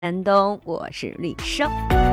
山东，我是李生。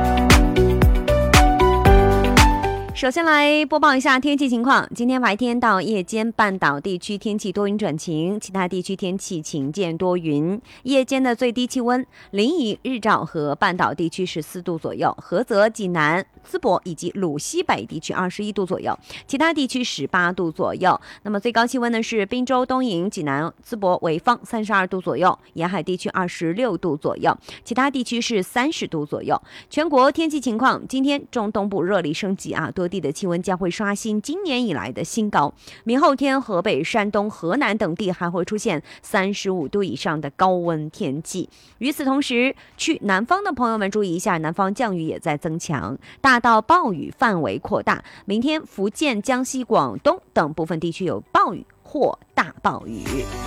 首先来播报一下天气情况。今天白天到夜间，半岛地区天气多云转晴，其他地区天气晴见多云。夜间的最低气温，临沂、日照和半岛地区14度左右，菏泽、济南、淄博以及鲁西北地区21度左右，其他地区18度左右。那么最高气温呢是滨州、东营、济南、淄博、潍坊32度左右，沿海地区26度左右，其他地区是30度左右。全国天气情况，今天中东部热力升级多地的气温将会刷新今年以来的新高。明后天，河北、山东、河南等地还会出现35度以上的高温天气。与此同时，去南方的朋友们注意一下，南方降雨也在增强，大到暴雨范围扩大。明天，福建、江西、广东等部分地区有暴雨或大暴雨。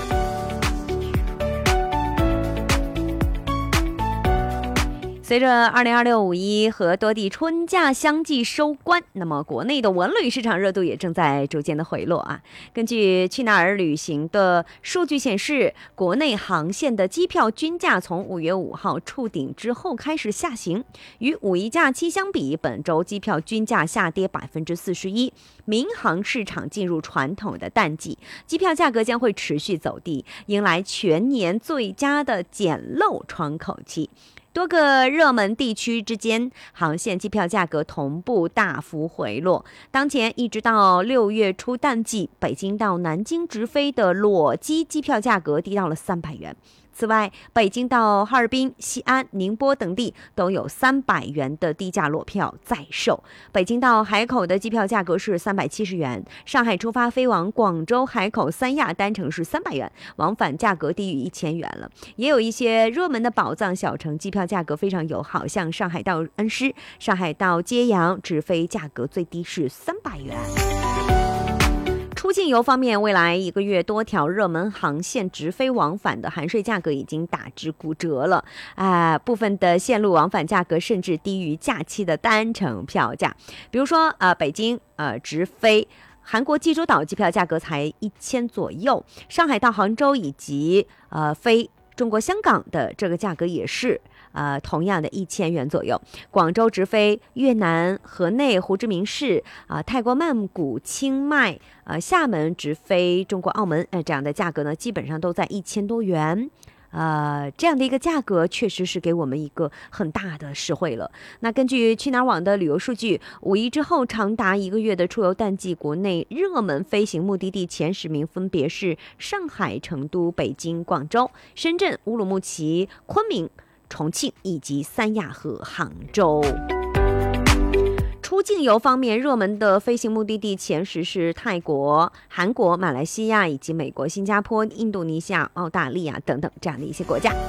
随着2026五一和多地春假相继收官，那么国内的文旅市场热度也正在逐渐的回落根据去哪儿旅行的数据显示，国内航线的机票均价从5月5号触顶之后开始下行，与五一假期相比，本周机票均价下跌41%。民航市场进入传统的淡季，机票价格将会持续走低，迎来全年最佳的捡漏窗口期。多个热门地区之间航线机票价格同步大幅回落。当前一直到6月初淡季，北京到南京直飞的裸机机票价格低到了300元。此外，北京到哈尔滨、西安、宁波等地都有300元的低价裸票在售。北京到海口的机票价格是370元，上海出发飞往广州、海口、三亚单程是300元，往返价格低于1000元了。也有一些热门的宝藏小城机票价格非常友好，像上海到恩施、上海到揭阳直飞价格最低是300元。出境游方面，未来1个月多条热门航线直飞往返的含税价格已经打至骨折了部分的线路往返价格甚至低于假期的单程票价。比如说北京直飞韩国济州岛机票价格才1000左右，上海到杭州以及飞中国香港的这个价格也是同样的1000元左右。广州直飞越南河内、胡志明市泰国曼谷、清迈厦门直飞中国澳门这样的价格呢，基本上都在1000多元。这样的一个价格确实是给我们一个很大的实惠了。那根据去哪儿网的旅游数据，五一之后长达1个月的出游淡季，国内热门飞行目的地前10名分别是上海、成都、北京、广州、深圳、乌鲁木齐、昆明、重庆以及三亚和杭州。出境游方面，热门的飞行目的地前10是泰国、韩国、马来西亚以及美国、新加坡、印度尼西亚、澳大利亚等等这样的一些国家。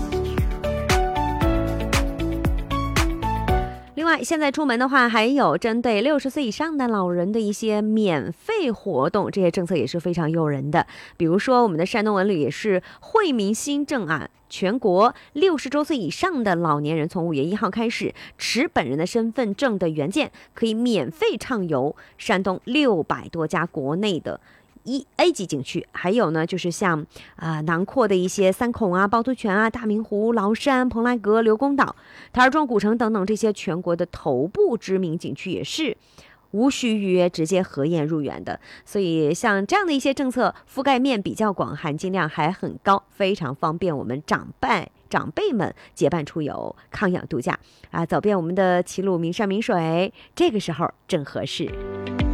另外，现在出门的话，还有针对60岁以上的老人的一些免费活动，这些政策也是非常诱人的。比如说，我们的山东文旅也是惠民新政全国60周岁以上的老年人从5月1号开始，持本人的身份证的原件，可以免费畅游山东600多家国内的A 级景区。还有呢，就是像囊括的一些三孔趵突泉大明湖、崂山、蓬莱阁、刘公岛、台儿庄古城等等这些全国的头部知名景区也是无需预约直接核验入园的。所以像这样的一些政策覆盖面比较广，含金量还很高，非常方便我们长辈们结伴出游、抗氧度假走遍我们的齐鲁名山名水，这个时候正合适。